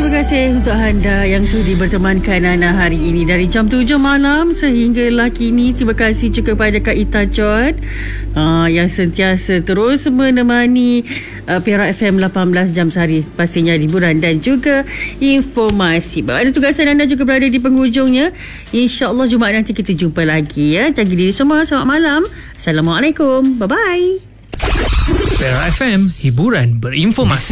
Terima kasih untuk anda yang sudi bertemankan Ana hari ini dari jam 7 malam sehinggalah kini. Terima kasih juga kepada Kak Ita Chot yang sentiasa terus menemani Perak FM 18 jam sehari. Pastinya hiburan dan juga informasi. Ada tugasan anda juga berada di penghujungnya. InsyaAllah Jumaat nanti kita jumpa lagi ya. Jaga diri semua. Selamat malam. Assalamualaikum. Bye-bye. Perak FM, hiburan berinformasi.